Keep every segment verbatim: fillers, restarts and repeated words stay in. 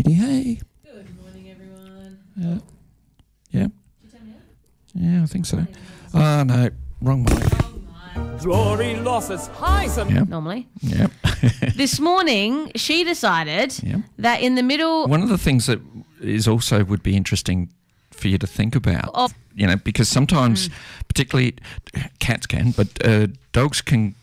Katie, hey. Good morning, everyone. Yeah. Yeah. Did you turn me up? Yeah, I think so. Oh, no. Wrong mic. Rory losses Heisen. Yeah. Normally. Yeah. This morning, she decided Yeah. that in the middle One of the things that is also would be interesting for you to think about, of you know, because sometimes, particularly cats can, but uh, dogs can.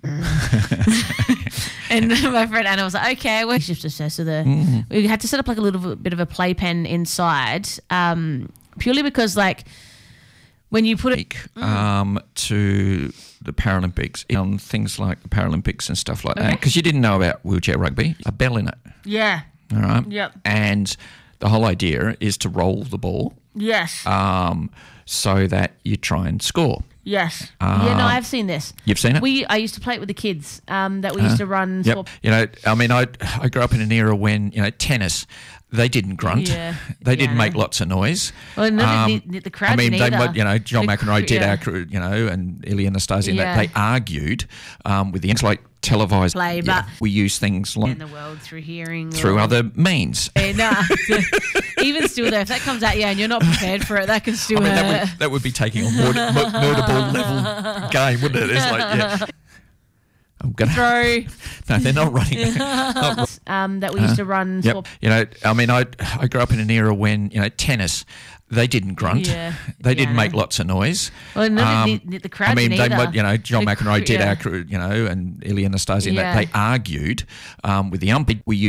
and my friend Anna was like, okay, we're shift assessor. So the Mm. we had to set up like a little bit of a playpen inside, um, purely because like when you put it, um, to the Paralympics, on things like the Paralympics and stuff like that, Okay. because you didn't know about wheelchair rugby, a bell in it, yeah, all right? Yep. And the whole idea is to roll the ball yes, um, so that you try and score. yes, yeah. No, um, I've seen this. You've seen it? We I used to play it with the kids. Um, that we used to run. Yep. swap- You know, I mean, I I grew up in an era when, you know, tennis, they didn't grunt. Yeah. They didn't Yeah. make lots of noise. Well, no, Um, the, the, the crowd I mean, didn't they, either. might- you know, John The McEnroe cr- did yeah. our, cr- you know, and Ilya Anastasia, Yeah. that they argued um, with the it's like televised. Play, yeah, but- we use things like in the world through hearing through or- other means. Yeah, nah. Even still, though, if that comes out, yeah, and you're not prepared for it, that can still I mean, that hurt. would, that would be taking a more, more, multiple level game, wouldn't it? It's like, yeah. I'm gonna. Throw No, they're not running. Not um, that we used to run. Yep. swap- You know, I mean, I I grew up in an era when, you know, tennis, they didn't grunt. Yeah. They Yeah, didn't I make know. lots of noise. Well, no, Um, the, the, the crowd I mean, didn't they, either. might- you know, John The McEnroe cr- did yeah. our, cr- you know, and Ilya Anastasia, and Yeah. that they argued um, with the ump. We